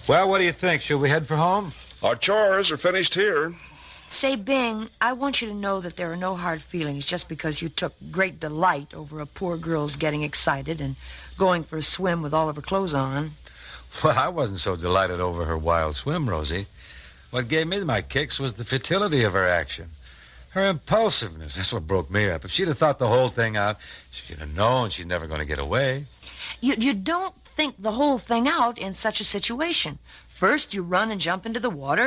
Well, what do you think? Should we head for home? Our chores are finished here. Say, Bing, I want you to know that there are no hard feelings just because you took great delight over a poor girl's getting excited and going for a swim with all of her clothes on. Well, I wasn't so delighted over her wild swim, Rosie. What gave me my kicks was the futility of her action. Her impulsiveness, that's what broke me up. If she'd have thought the whole thing out, she'd have known she's never going to get away. You don't think the whole thing out in such a situation. First, you run and jump into the water.